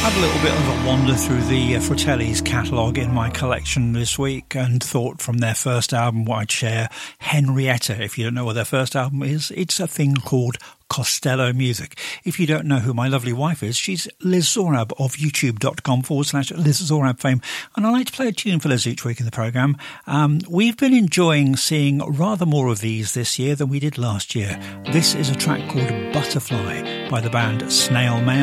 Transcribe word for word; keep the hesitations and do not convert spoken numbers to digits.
Had a little bit of a wander through the uh, Fratelli's catalogue in my collection this week and thought from their first album what I'd share. Henrietta, if you don't know what their first album is, it's a thing called Costello Music. If you don't know who my lovely wife is, she's Liz Zorab of youtube.com forward slash Liz Zorab fame. And I like to play a tune for Liz each week in the programme. Um, we've been enjoying seeing rather more of these this year than we did last year. This is a track called Butterfly by the band Snail Mail.